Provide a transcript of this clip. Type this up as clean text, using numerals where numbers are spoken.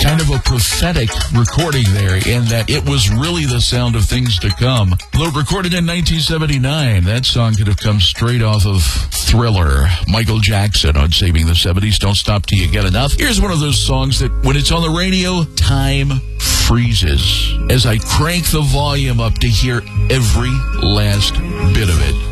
kind of a prophetic recording there in that it was really the sound of things to come. Though recorded in 1979, that song could have come straight off of Thriller. Michael Jackson on Saving the 70s. Don't stop till you get enough. Here's one of those songs that when it's on the radio, time freezes as I crank the volume up to hear every last bit of it.